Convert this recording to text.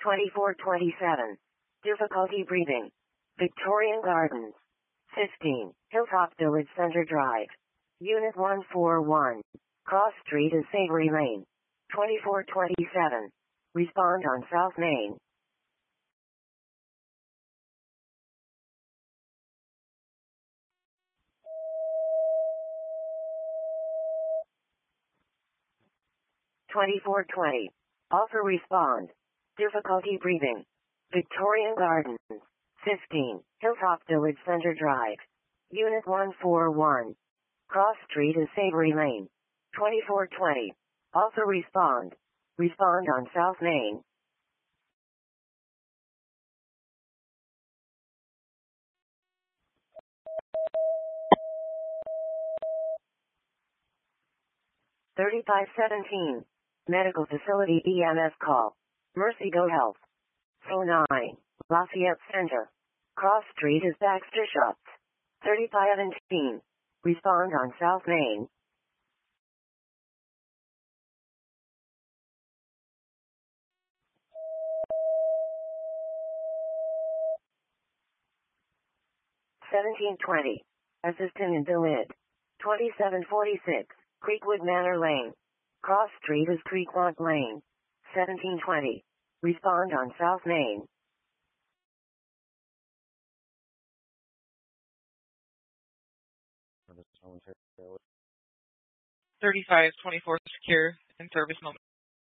2427. Difficulty breathing. Victorian Gardens. 15. Hilltop Village Center Drive. Unit 141. Cross Street is Savory Lane. 2427. Respond on South Main. (2420). Offer respond. Difficulty breathing. Victorian Gardens. 15. Hilltop Village Center Drive. Unit 141. Cross Street is Savory Lane. 2420. Offer respond. Respond on South Main. (3517). Medical Facility EMS call. Mercy Go Health. 09. Lafayette Center. Cross Street is Baxter Shops. 3517. Respond on South Main. (1720). Assistant in Village. 2746. Creekwood Manor Lane. Cross Street is Creekwant Lane. 1720. Respond on South Main. (3524) secure in service moment.